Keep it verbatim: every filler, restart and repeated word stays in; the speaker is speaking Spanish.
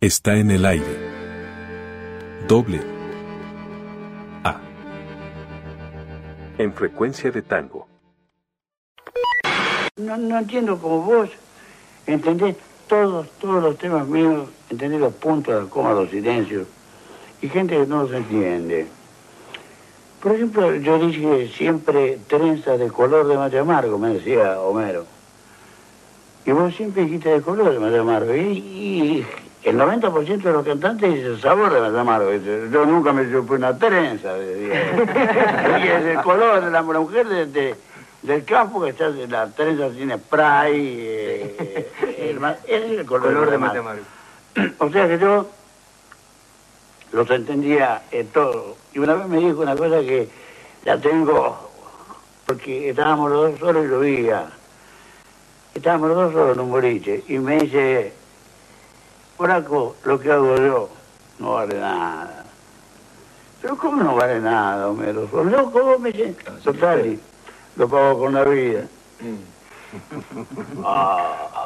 Está en el aire. Doble A. En frecuencia de tango. No, no entiendo cómo vos entendés todos, todos los temas míos, entendés los puntos, las comas, los silencios, y gente que no los entiende. Por ejemplo, yo dije siempre trenzas de color de mate amargo, me decía Homero. Y vos siempre dijiste de color de mate amargo. Y, y el noventa por ciento de los cantantes dice sabor de mate amargo. Yo nunca me supe una trenza. Y es el color de la mujer de, de, del campo que está, la trenza tiene spray. Eh, el, ese es el color, color de mate amargo. O sea que yo los entendía eh, todo. Y una vez me dijo una cosa que la tengo, porque estábamos los dos solos y lo veía. Estábamos los dos solos en un boliche. Y me dice, Flaco, lo que hago yo no vale nada. Pero ¿cómo no vale nada, Homero? ¿Sos loco vos? Me dice, total, lo pago con la vida. Ah,